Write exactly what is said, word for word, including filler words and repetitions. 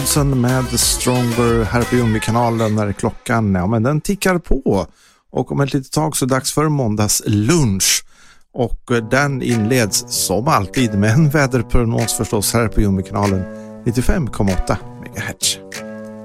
Sen med Stronger här på Jumbi-kanalen när klockan, ja men den tickar på. Och om ett litet tag så är det dags för måndags lunch. Och den inleds som alltid med en väderprognos förstås här på Jumbi-kanalen nittiofem komma åtta megahertz.